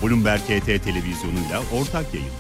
Bloomberg HT televizyonuyla ortak yayın.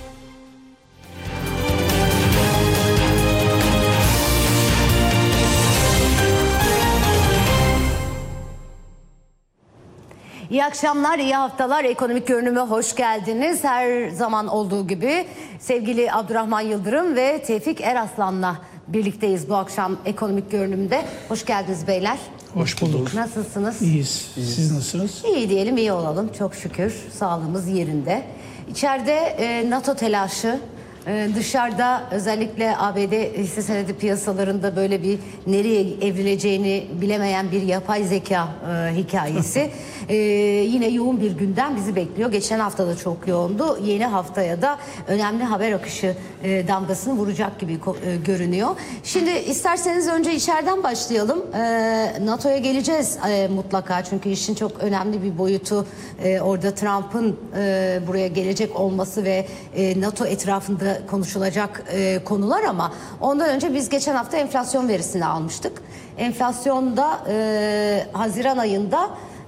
İyi akşamlar, iyi haftalar. Ekonomik Görünüm'e hoş geldiniz. Her zaman olduğu gibi sevgili Abdurrahman Yıldırım ve Tevfik Eraslan'la birlikteyiz bu akşam Ekonomik Görünüm'de. Hoş geldiniz beyler. Hoş bulduk. Nasılsınız? İyiyiz. Siz nasılsınız? İyi diyelim, iyi olalım. Çok şükür sağlığımız yerinde. İçeride NATO telaşı, dışarıda özellikle ABD hisse senedi piyasalarında böyle bir nereye evrileceğini bilemeyen bir yapay zeka hikayesi. Yine yoğun bir gündem bizi bekliyor. Geçen hafta da çok yoğundu. Yeni haftaya da önemli haber akışı damgasını vuracak gibi görünüyor. Şimdi isterseniz önce içeriden başlayalım. NATO'ya geleceğiz mutlaka. Çünkü işin çok önemli bir boyutu orada Trump'ın buraya gelecek olması ve NATO etrafında konuşulacak konular, ama ondan önce biz geçen hafta enflasyon verisini almıştık. Enflasyonda Haziran ayında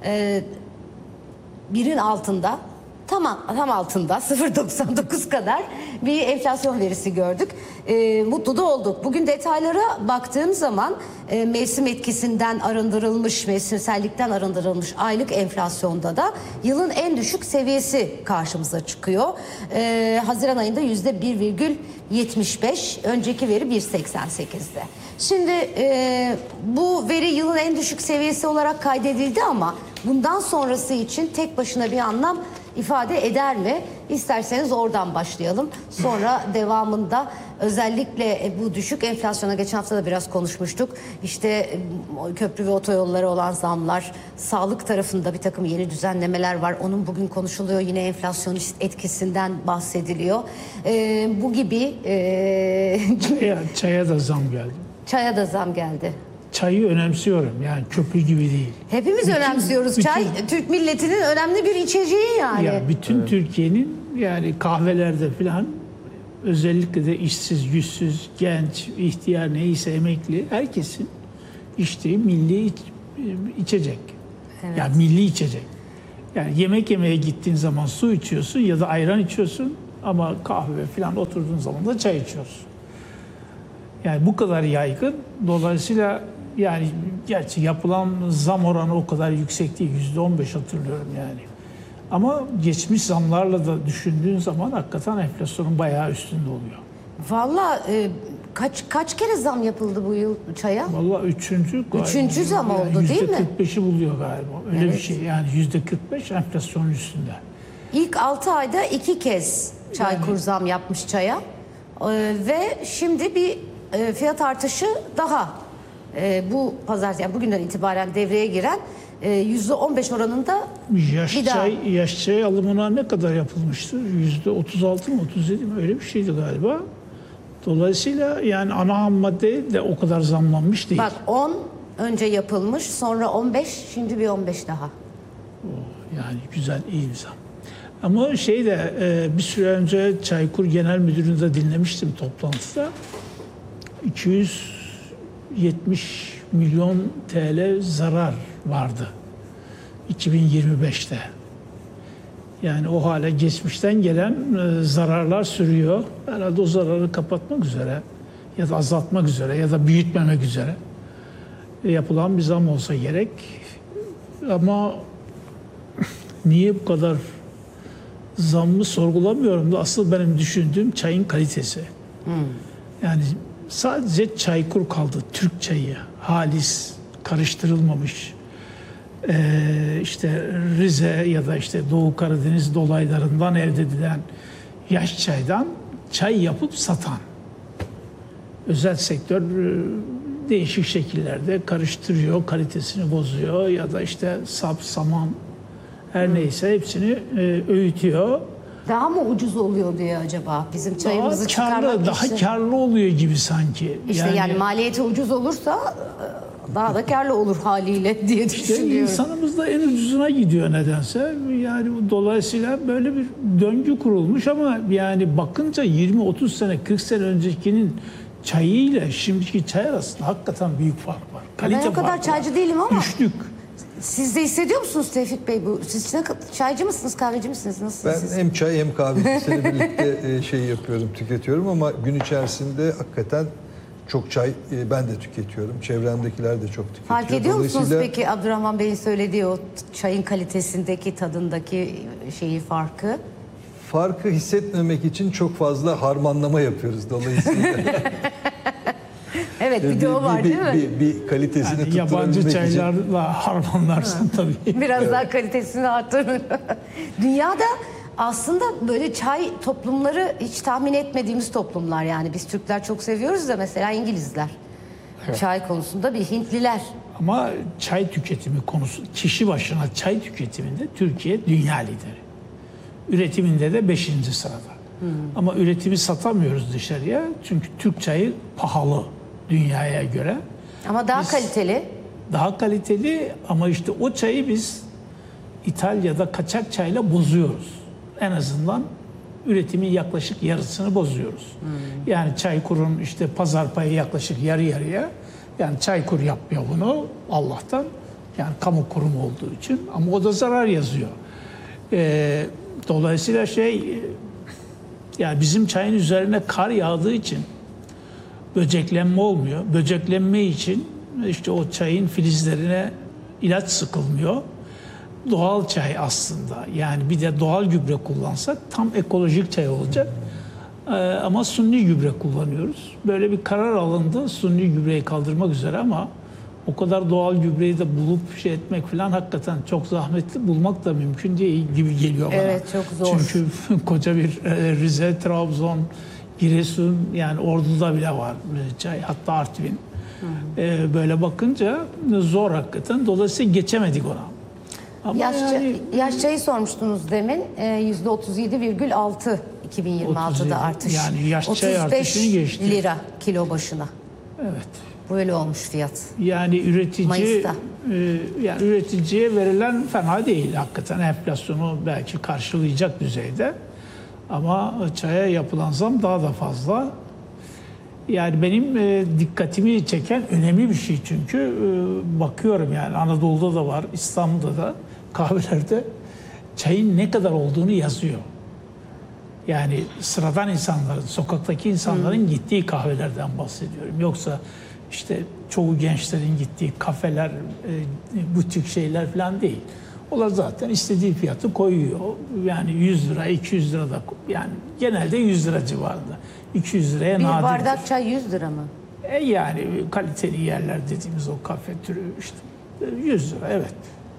birin altında, tam altında 0.99 kadar bir enflasyon verisi gördük. Mutlu da olduk. Bugün detaylara baktığım zaman mevsim etkisinden arındırılmış, mevsimsellikten arındırılmış aylık enflasyonda da yılın en düşük seviyesi karşımıza çıkıyor. Haziran ayında %1,75, önceki veri 1,88'de. Şimdi bu veri yılın en düşük seviyesi olarak kaydedildi, ama bundan sonrası için tek başına bir anlam ifade eder mi? İsterseniz oradan başlayalım. Sonra devamında özellikle bu düşük enflasyona geçen hafta da biraz konuşmuştuk. İşte köprü ve otoyollara olan zamlar, sağlık tarafında bir takım yeni düzenlemeler var. Onun bugün konuşuluyor. Yine enflasyonist etkisinden bahsediliyor. Bu gibi... Çaya da zam geldi. Çaya da zam geldi. Çayı önemsiyorum. Yani köprü gibi değil. Hepimiz önemsiyoruz. Çay Türk milletinin önemli bir içeceği yani. Ya bütün Türkiye'nin, yani kahvelerde falan, özellikle de işsiz, güçsüz, genç, ihtiyar, neyse emekli, herkesin içtiği milli içecek. Evet. Yani milli içecek. Yani yemek yemeye gittiğin zaman su içiyorsun ya da ayran içiyorsun, ama kahve falan oturduğun zaman da çay içiyorsun. Yani bu kadar yaygın. Dolayısıyla yani gerçi yapılan zam oranı o kadar yüksek değil. %15 hatırlıyorum yani. Ama geçmiş zamlarla da düşündüğün zaman hakikaten enflasyonun bayağı üstünde oluyor. Vallahi kaç kere zam yapıldı bu yıl çaya? Vallahi üçüncü zam oldu değil mi? %45'i buluyor galiba. Öyle bir şey. Yani %45 enflasyonun üstünde. İlk 6 ayda 2 kez Çaykur zam yapmış çaya. Ve şimdi bir fiyat artışı daha bu pazartesi, yani bugünden itibaren devreye giren %15 oranında yaş çay alımına ne kadar yapılmıştır? %36 mı 37 mi, öyle bir şeydi galiba. Dolayısıyla yani ana ham madde de o kadar zamlanmış değil. Bak 10 önce yapılmış, sonra 15, şimdi bir 15 daha. Yani güzel, iyi bir zam. Ama bir süre önce Çaykur Genel Müdürü'nü de dinlemiştim toplantıda. 270 milyon TL zarar vardı 2025'te. Yani o hale geçmişten gelen zararlar sürüyor. Herhalde o zararı kapatmak üzere ya da azaltmak üzere ya da büyütmemek üzere yapılan bir zam olsa gerek. Ama niye bu kadar zammı sorgulamıyorum da asıl benim düşündüğüm çayın kalitesi. Yani sadece Çaykur kaldı, Türk çayı, halis, karıştırılmamış. İşte Rize ya da işte Doğu Karadeniz dolaylarından elde edilen yaş çaydan çay yapıp satan özel sektör değişik şekillerde karıştırıyor, kalitesini bozuyor ya da işte sap, saman, her neyse hepsini öğütüyor. Daha mı ucuz oluyor diye acaba bizim çayımızı çıkarmak için? Daha karlı oluyor gibi sanki. İşte yani maliyeti ucuz olursa daha da karlı olur haliyle diye düşünüyorum. İnsanımız da en ucuzuna gidiyor nedense. Yani dolayısıyla böyle bir döngü kurulmuş, ama yani bakınca 20-30 sene, 40 sene öncekinin çayıyla şimdiki çay arasında hakikaten büyük fark var. Ben o kadar çaycı değilim ama. Düştük. Siz de hissediyor musunuz Tevfik Bey? Siz çaycı mısınız, kahveci misiniz? Nasılsınız Ben siz? hem çay hem kahve ikisini birlikte şey yapıyorum, tüketiyorum ama gün içerisinde hakikaten çok çay ben de tüketiyorum. Çevremdekiler de çok tüketiyor. Fark ediyor musunuz peki Abdurrahman Bey'in söylediği o çayın kalitesindeki, tadındaki farkı? Farkı hissetmemek için çok fazla harmanlama yapıyoruz dolayısıyla. Evet, bir de o var değil mi? Bir kalitesini Yani tutturabilmek yabancı için. çaylarla harmanlarsın tabii. Biraz daha kalitesini arttırır. Dünyada aslında böyle çay toplumları hiç tahmin etmediğimiz toplumlar yani. Biz Türkler çok seviyoruz da mesela İngilizler. Evet. Çay konusunda bir Hintliler. Ama çay tüketimi konusu, kişi başına çay tüketiminde Türkiye dünya lideri. Üretiminde de 5. sırada. Ama üretimi satamıyoruz dışarıya. Çünkü Türk çayı pahalı dünyaya göre. Ama daha kaliteli. Daha kaliteli ama işte o çayı biz İtalya'da kaçak çayla bozuyoruz. En azından üretimin yaklaşık yarısını bozuyoruz. Yani Çaykur'un işte pazar payı yaklaşık yarı yarıya. Yani Çaykur yapmıyor bunu Allah'tan. Yani kamu kurumu olduğu için. Ama o da zarar yazıyor. Dolayısıyla yani bizim çayın üzerine kar yağdığı için böceklenme olmuyor. Böceklenme için işte o çayın filizlerine ilaç sıkılmıyor. Doğal çay aslında. Yani bir de doğal gübre kullansak tam ekolojik çay olacak. Ama sunni gübre kullanıyoruz. Böyle bir karar alındı sunni gübreyi kaldırmak üzere ama o kadar doğal gübreyi de bulup etmek falan hakikaten çok zahmetli. Bulmak da mümkün değil gibi geliyor bana. Evet, çok zor. Çünkü koca bir Rize, Trabzon, Giresun yani Ordu'da bile var çay, hatta Artvin. Böyle bakınca zor hakikaten. Dolayısıyla geçemedik ona. Ama Yaş çayı sormuştunuz demin. %37,6 2026'da artış. Yani yaş çay artışını geçti. 35 lira kilo başına. Evet. Böyle olmuş fiyat. Yani Mayıs'ta. Yani üreticiye verilen fena değil hakikaten, enflasyonu belki karşılayacak düzeyde. Ama çaya yapılan zam daha da fazla. Yani benim dikkatimi çeken önemli bir şey çünkü bakıyorum yani Anadolu'da da var, İstanbul'da da kahvelerde çayın ne kadar olduğunu yazıyor. Yani sıradan insanların, sokaktaki insanların gittiği kahvelerden bahsediyorum. Yoksa işte çoğu gençlerin gittiği kafeler, butik şeyler falan değil. Onlar zaten istediği fiyatı koyuyor. Yani 100 lira, 200 lira da yani genelde 100 lira civarında. 200 liraya Bir nadirdir. bardak çay 100 lira mı? Yani kaliteli yerler dediğimiz o kafe türü işte 100 lira evet.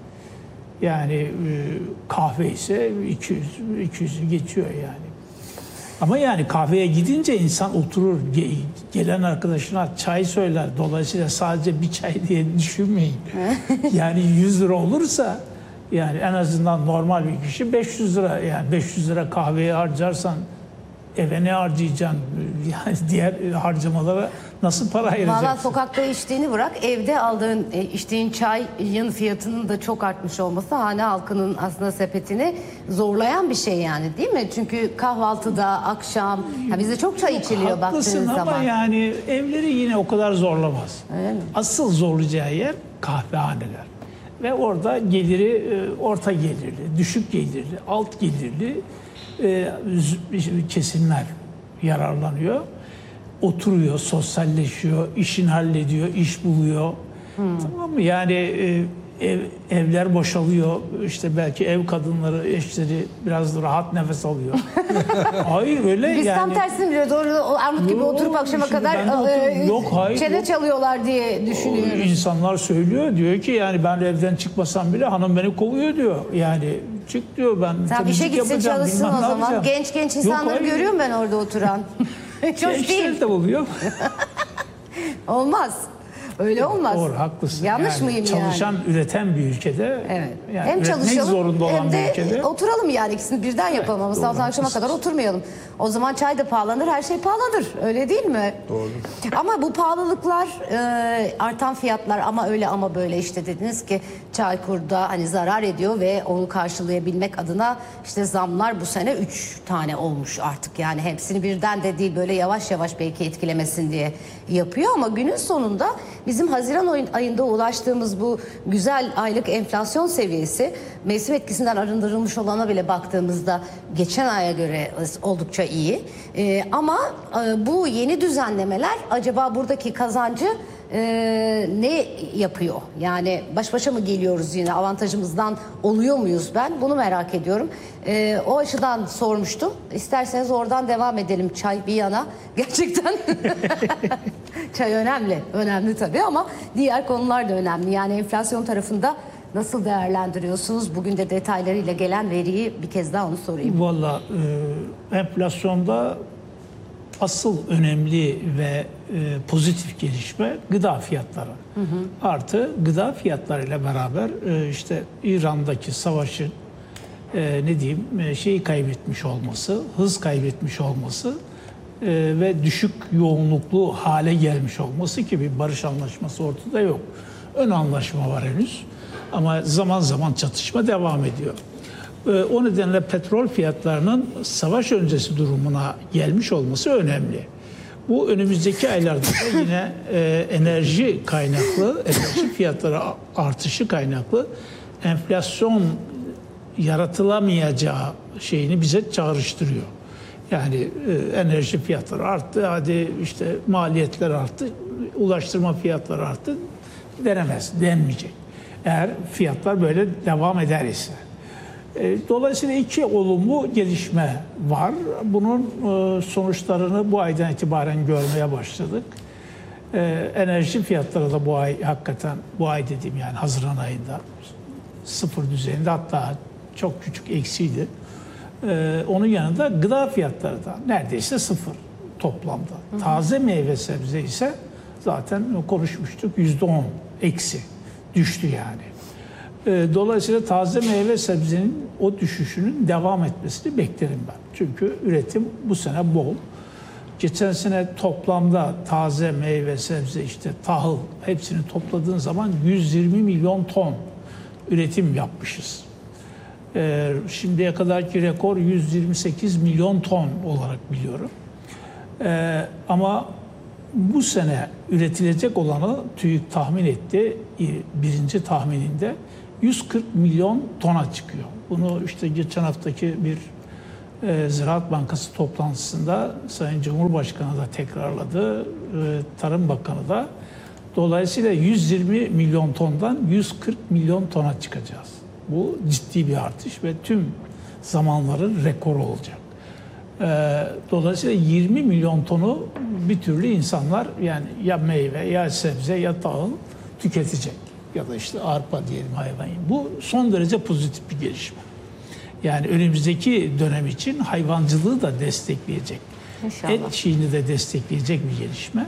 Yani kahve ise 200'ü geçiyor yani. Ama yani kahveye gidince insan oturur, gelen arkadaşına çay söyler. Dolayısıyla sadece bir çay diye düşünmeyin. Yani 100 lira olursa yani en azından normal bir kişi 500 lira, yani 500 lira kahveye harcarsan eve ne harcayacaksın? Yani diğer harcamalara nasıl para ayıracaksın? Valla sokakta içtiğini bırak, evde aldığın, içtiğin çayın fiyatının da çok artmış olması hane halkının aslında sepetini zorlayan bir şey yani, değil mi? Çünkü kahvaltıda, akşam, bizde çok çay içiliyor baktığınız zaman. Haklısın ama yani evleri yine o kadar zorlamaz. Öyle mi? Asıl zorlayacağı yer kahvehaneler. Ve orada geliri orta gelirli, düşük gelirli, alt gelirli kesimler yararlanıyor. Oturuyor, sosyalleşiyor, işini hallediyor, iş buluyor. Tamam mı? Yani evler boşalıyor. İşte belki ev kadınları, eşleri biraz rahat nefes alıyor. Hayır öyle Biz yani. tam tersini biliyoruz. Orada armut gibi oturup akşama şimdi kadar çene yok. çalıyorlar diye düşünüyoruz. İnsanlar söylüyor, diyor ki yani ben evden çıkmasam bile hanım beni kovuyor diyor. Yani çık diyor, ben Tam işe temizlik gitsin, yapacağım, çalışsın bilmem o ne zaman. yapacağım. Genç insanları hayır. görüyorum ben orada oturan. Hiç hoş değil. Gençler de oluyor. Olmaz. Öyle olmaz. Doğru, haklısın. Yanlış yani mıyım çalışan, yani? üreten bir ülkede, Evet. yani Hem üretmek çalışalım zorunda olan hem de bir ülkede. oturalım yani, ikisini birden yapalım ama sabahtan akşama kadar oturmayalım. O zaman çay da pahalanır, her şey pahalanır. Öyle değil mi? Doğru. Ama bu pahalılıklar, artan fiyatlar ama öyle ama böyle işte dediniz ki Çaykur'da hani zarar ediyor ve onu karşılayabilmek adına işte zamlar bu sene 3 tane olmuş artık. Yani hepsini birden de değil, böyle yavaş yavaş belki etkilemesin diye yapıyor ama günün sonunda bizim Haziran ayında ulaştığımız bu güzel aylık enflasyon seviyesi, mevsim etkisinden arındırılmış olana bile baktığımızda geçen aya göre oldukça iyi. Ama bu yeni düzenlemeler acaba buradaki kazancı ne yapıyor? Yani baş başa mı geliyoruz, yine avantajımızdan oluyor muyuz, ben bunu merak ediyorum. O açıdan sormuştum. İsterseniz oradan devam edelim, çay bir yana. Gerçekten çay önemli. Önemli tabii ama diğer konular da önemli. Yani enflasyon tarafında nasıl değerlendiriyorsunuz? Bugün de detaylarıyla gelen veriyi bir kez daha onu sorayım. Valla enflasyonda asıl önemli ve pozitif gelişme gıda fiyatları. Artı gıda fiyatlarıyla beraber işte İran'daki savaşın şeyi kaybetmiş olması, hız kaybetmiş olması ve düşük yoğunluklu hale gelmiş olması ki bir barış anlaşması ortada yok. Ön anlaşma var henüz ama zaman zaman çatışma devam ediyor. O nedenle petrol fiyatlarının savaş öncesi durumuna gelmiş olması önemli. Bu önümüzdeki aylarda da yine enerji fiyatları artışı kaynaklı enflasyon yaratılamayacağı şeyini bize çağrıştırıyor. Yani enerji fiyatları arttı, hadi işte maliyetler arttı, ulaştırma fiyatları arttı denmeyecek. Eğer fiyatlar böyle devam eder ise. Dolayısıyla iki olumlu gelişme var. Bunun sonuçlarını bu aydan itibaren görmeye başladık. Enerji fiyatları da bu ay hakikaten, bu ay dediğim yani Haziran ayında sıfır düzeyinde, hatta çok küçük eksiydi. Onun yanında gıda fiyatları da neredeyse sıfır toplamda. Taze meyve sebze ise zaten konuşmuştuk, %10 eksi düştü yani. Dolayısıyla taze meyve sebzenin o düşüşünün devam etmesini beklerim ben. Çünkü üretim bu sene bol. Geçen sene toplamda taze meyve sebze, işte tahıl, hepsini topladığın zaman 120 milyon ton üretim yapmışız. Şimdiye kadarki rekor 128 milyon ton olarak biliyorum. Ama bu sene üretilecek olanı TÜİK tahmin etti. Birinci tahmininde 140 milyon tona çıkıyor. Bunu işte geçen haftaki bir Ziraat Bankası toplantısında Sayın Cumhurbaşkanı da tekrarladı, Tarım Bakanı da. Dolayısıyla 120 milyon tondan 140 milyon tona çıkacağız. Bu ciddi bir artış ve tüm zamanların rekoru olacak. Dolayısıyla 20 milyon tonu bir türlü insanlar, yani ya meyve ya sebze ya tahıl tüketecek. Ya da işte arpa diyelim, hayvan. Bu son derece pozitif bir gelişme. Yani önümüzdeki dönem için hayvancılığı da destekleyecek. İnşallah. Et şeyini de destekleyecek bir gelişme.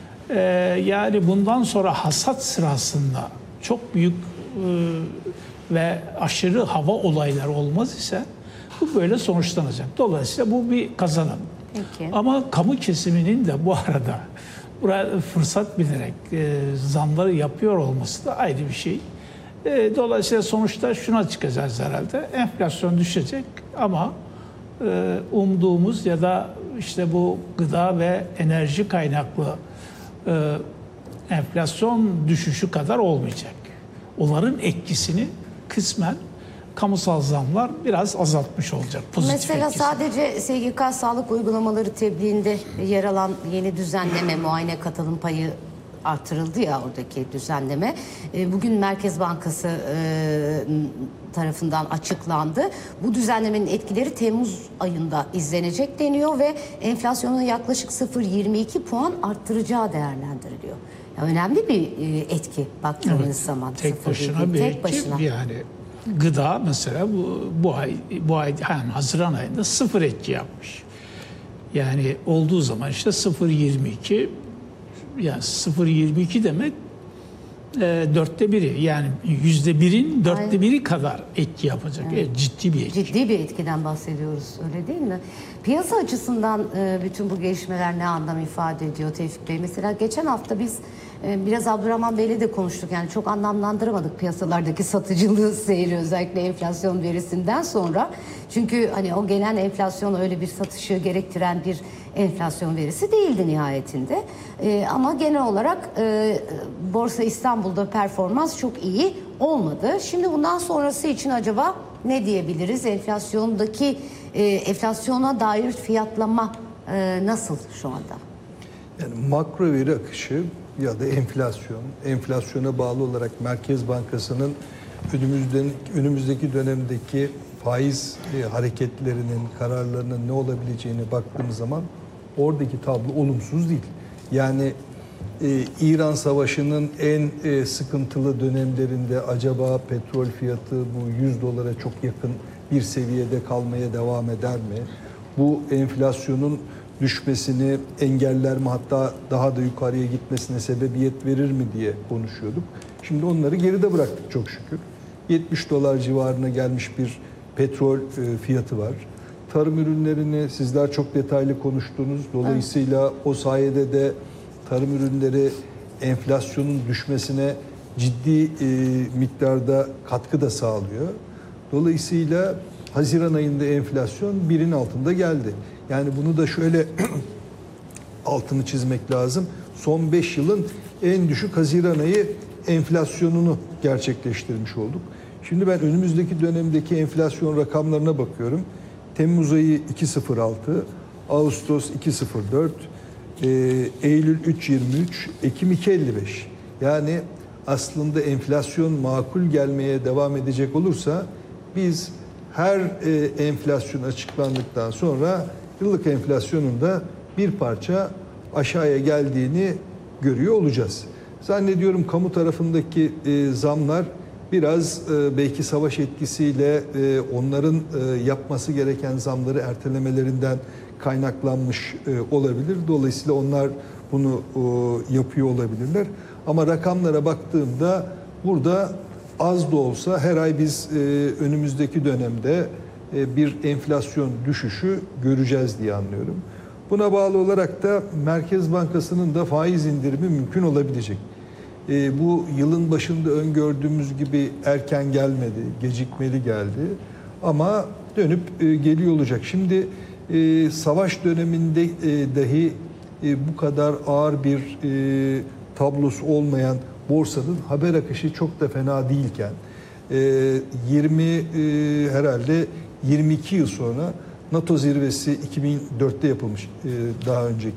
Yani bundan sonra hasat sırasında çok büyük ve aşırı hava olayları olmaz ise bu böyle sonuçlanacak. Dolayısıyla bu bir kazanım. Peki. Ama kamu kesiminin de bu arada buraya fırsat bilerek zamları yapıyor olması da ayrı bir şey. Dolayısıyla sonuçta şuna çıkacağız herhalde. Enflasyon düşecek ama umduğumuz ya da işte bu gıda ve enerji kaynaklı enflasyon düşüşü kadar olmayacak. Onların etkisini kısmen kamusal zamlar biraz azaltmış olacak. Mesela etkisi. sadece SGK sağlık uygulamaları tebliğinde yer alan yeni düzenleme, muayene katılım payı artırıldı ya, oradaki düzenleme. Bugün Merkez Bankası tarafından açıklandı. Bu düzenlemenin etkileri Temmuz ayında izlenecek deniyor ve enflasyonun yaklaşık 0,22 puan arttıracağı değerlendiriliyor. Yani önemli bir etki baktığınız zaman. Tek başına bir etki. Yani gıda mesela bu ay yani Haziran ayında sıfır etki yapmış. Yani olduğu zaman işte 0,22, yani 0,22 demek dörtte biri, yani %1'in dörtte biri kadar etki yapacak. Evet, ciddi bir etki. Ciddi bir etkiden bahsediyoruz, öyle değil mi? Piyasa açısından bütün bu gelişmeler ne anlam ifade ediyor Tevfik Bey? Mesela geçen hafta biz Biraz Abdurrahman Bey'le de konuştuk. Yani çok anlamlandıramadık piyasalardaki satıcılığı seyri, özellikle enflasyon verisinden sonra. Çünkü hani o gelen enflasyon öyle bir satışı gerektiren bir enflasyon verisi değildi nihayetinde. Ama genel olarak Borsa İstanbul'da performans çok iyi olmadı. Şimdi bundan sonrası için acaba ne diyebiliriz? Enflasyona dair fiyatlama nasıl şu anda? Yani makro veri akışı ya da enflasyona bağlı olarak Merkez Bankası'nın önümüzdeki dönemdeki faiz hareketlerinin, kararlarının ne olabileceğine baktığımız zaman oradaki tablo olumsuz değil. Yani İran Savaşı'nın en sıkıntılı dönemlerinde acaba petrol fiyatı bu 100 dolara çok yakın bir seviyede kalmaya devam eder mi? Bu enflasyonun düşmesini engeller mi, hatta daha da yukarıya gitmesine sebebiyet verir mi diye konuşuyorduk. Şimdi onları geride bıraktık çok şükür. 70 dolar civarına gelmiş bir petrol fiyatı var. Tarım ürünlerini sizler çok detaylı konuştunuz. Dolayısıyla o sayede de tarım ürünleri enflasyonun düşmesine ciddi miktarda katkı da sağlıyor. Dolayısıyla Haziran ayında enflasyon 1'in altında geldi. Yani bunu da şöyle altını çizmek lazım. Son 5 yılın en düşük Haziran ayı enflasyonunu gerçekleştirmiş olduk. Şimdi ben önümüzdeki dönemdeki enflasyon rakamlarına bakıyorum. Temmuz ayı 2.06, Ağustos 2.04, Eylül 3.23, Ekim 2.55. Yani aslında enflasyon makul gelmeye devam edecek olursa biz her enflasyon açıklandıktan sonra yıllık enflasyonun da bir parça aşağıya geldiğini görüyor olacağız. Zannediyorum kamu tarafındaki zamlar biraz belki savaş etkisiyle onların yapması gereken zamları ertelemelerinden kaynaklanmış olabilir. Dolayısıyla onlar bunu yapıyor olabilirler. Ama rakamlara baktığımda burada az da olsa her ay biz önümüzdeki dönemde bir enflasyon düşüşü göreceğiz diye anlıyorum. Buna bağlı olarak da Merkez Bankası'nın da faiz indirimi mümkün olabilecek. Bu yılın başında öngördüğümüz gibi erken gelmedi, gecikmeli geldi. Ama dönüp geliyor olacak. Şimdi savaş döneminde dahi bu kadar ağır bir tablosu olmayan borsanın haber akışı çok da fena değilken herhalde 22 yıl sonra NATO zirvesi 2004'te yapılmış daha önce